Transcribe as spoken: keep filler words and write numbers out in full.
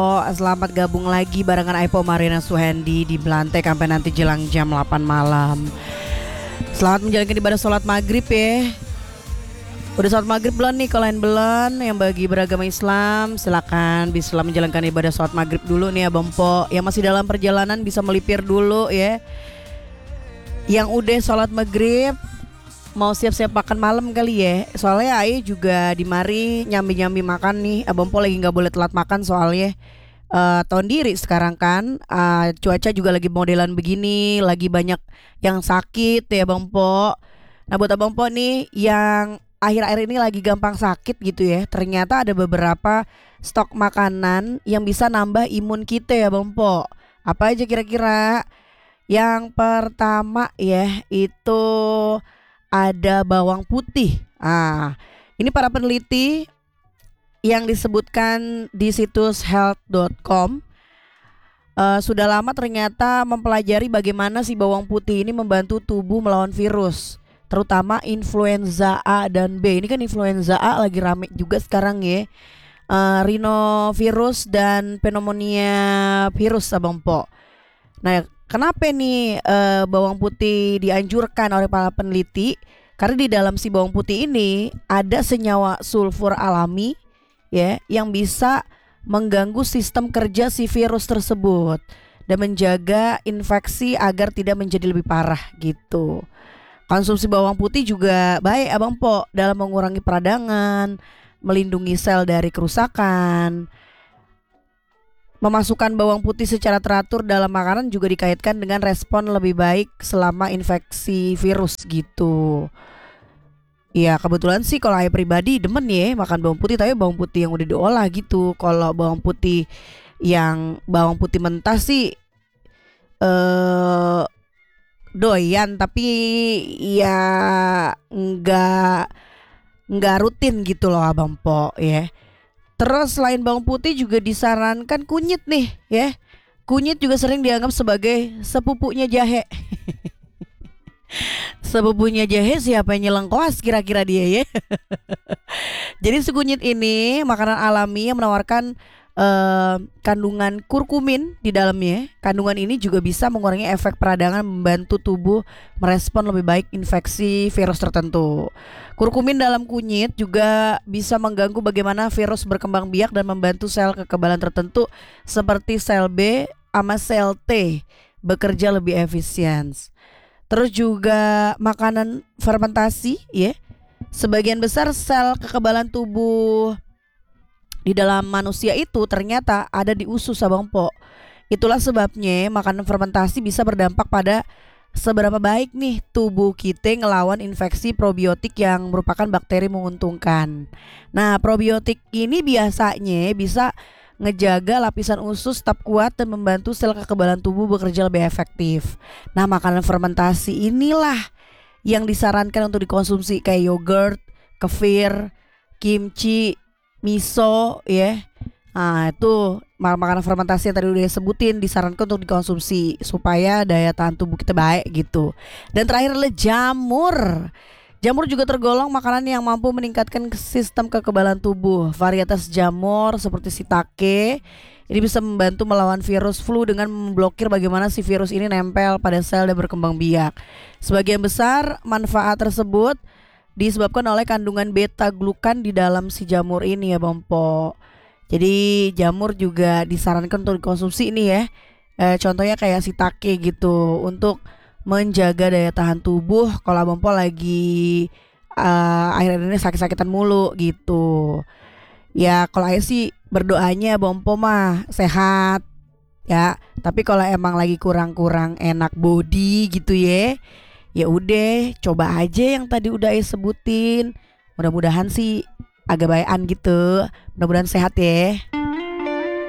Oh, selamat gabung lagi barengan Aipo Marina Suhendi di Belantek sampai nanti jelang jam delapan malam. Selamat menjalankan ibadah sholat maghrib ya. Udah sholat maghrib belum nih? Kalau yang belum, yang bagi beragama Islam silakan bisa menjalankan ibadah sholat maghrib dulu nih ya Bompo. Yang masih dalam perjalanan bisa melipir dulu ya. Yang udah sholat maghrib mau siap-siap makan malam kali ya. Soalnya Ae juga di mari nyambi-nyambi makan nih. Abang Po lagi gak boleh telat makan soalnya uh, tahun diri sekarang kan, uh, cuaca juga lagi modelan begini, lagi banyak yang sakit ya Bang Po. Nah buat Abang Po nih yang akhir-akhir ini lagi gampang sakit gitu ya, ternyata ada beberapa stok makanan yang bisa nambah imun kita ya Bang Po. Apa aja kira-kira? Yang pertama ya itu ada bawang putih. Ah, ini para peneliti yang disebutkan di situs health dot com uh, sudah lama ternyata mempelajari bagaimana si bawang putih ini membantu tubuh melawan virus, terutama influenza A dan B. Ini kan influenza A lagi rame juga sekarang ya. Uh, rhinovirus dan pneumonia virus Abang Po. Nah, kenapa nih uh, bawang putih dianjurkan oleh para peneliti? Karena di dalam si bawang putih ini ada senyawa sulfur alami ya yang bisa mengganggu sistem kerja si virus tersebut dan menjaga infeksi agar tidak menjadi lebih parah gitu. Konsumsi bawang putih juga baik Abang Po dalam mengurangi peradangan, melindungi sel dari kerusakan. Memasukkan bawang putih secara teratur dalam makanan juga dikaitkan dengan respon lebih baik selama infeksi virus gitu. Ya kebetulan sih kalau saya pribadi demen ya makan bawang putih, tapi bawang putih yang udah diolah gitu. Kalau bawang putih yang bawang putih mentah sih eh doyan, tapi ya nggak nggak rutin gitu loh Abang Po ya. Terus selain bawang putih juga disarankan kunyit nih ya. Kunyit juga sering dianggap sebagai sepupunya jahe. Sepupunya jahe siapa yang nyelengkoas kira-kira dia ya. Jadi si kunyit ini makanan alami yang menawarkan uh, kandungan kurkumin di dalamnya. Kandungan ini juga bisa mengurangi efek peradangan, membantu tubuh merespon lebih baik infeksi virus tertentu. Kurkumin dalam kunyit juga bisa mengganggu bagaimana virus berkembang biak dan membantu sel kekebalan tertentu seperti sel B sama sel T bekerja lebih efisien. Terus juga makanan fermentasi ya. Sebagian besar sel kekebalan tubuh di dalam manusia itu ternyata ada di usus Abang Po. Itulah sebabnya makanan fermentasi bisa berdampak pada seberapa baik nih tubuh kita ngelawan infeksi probiotik yang merupakan bakteri menguntungkan. Nah, probiotik ini biasanya bisa ngejaga lapisan usus tetap kuat dan membantu sel kekebalan tubuh bekerja lebih efektif. Nah, makanan fermentasi inilah yang disarankan untuk dikonsumsi kayak yogurt, kefir, kimchi, miso ya. Nah itu makanan fermentasi yang tadi udah sebutin disarankan untuk dikonsumsi supaya daya tahan tubuh kita baik gitu. Dan terakhir adalah jamur. Jamur juga tergolong makanan yang mampu meningkatkan sistem kekebalan tubuh. Varietas jamur seperti shiitake ini bisa membantu melawan virus flu dengan memblokir bagaimana si virus ini nempel pada sel dan berkembang biak. Sebagian besar manfaat tersebut disebabkan oleh kandungan beta glukan di dalam si jamur ini ya Bang Po. Jadi jamur juga disarankan untuk dikonsumsi ini ya. Eh, contohnya kayak shiitake gitu untuk menjaga daya tahan tubuh kalau Abang Po lagi uh, akhir-akhir ini sakit-sakitan mulu gitu. Ya kalau saya sih berdoanya Abang Po mah sehat ya. Tapi kalau emang lagi kurang-kurang enak body gitu ya, ya udah coba aja yang tadi udah saya sebutin. Mudah-mudahan sih agak bayan gitu. Mudah-mudahan sehat ya.